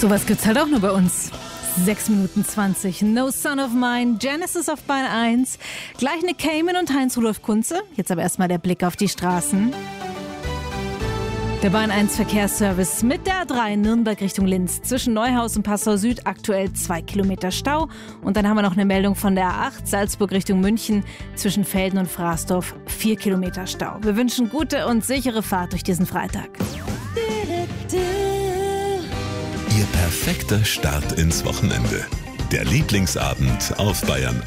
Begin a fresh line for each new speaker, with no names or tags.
Sowas gibt's halt auch nur bei uns. 6 Minuten 20. No Son of Mine, Genesis auf Bahn 1. Gleich Nick Cayman und Heinz-Rudolf Kunze. Jetzt aber erstmal der Blick auf die Straßen. Der Bahn 1 Verkehrsservice mit der A3 Nürnberg Richtung Linz. Zwischen Neuhaus und Passau Süd aktuell 2 Kilometer Stau. Und dann haben wir noch eine Meldung von der A8 Salzburg Richtung München. Zwischen Velden und Fraßdorf 4 Kilometer Stau. Wir wünschen gute und sichere Fahrt durch diesen Freitag.
Ihr perfekter Start ins Wochenende. Der Lieblingsabend auf Bayern